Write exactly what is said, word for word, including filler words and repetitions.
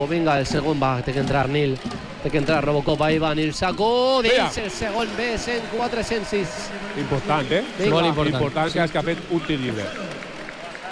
Vinga, el segon va, té que entrar Nil, té que entrar Robocop, ahí va Nil Sacó, dins el segon, bé, cent quatre cent sis. Important, eh? Vinga. Molt important. Important que has que ha fet un tir lliure.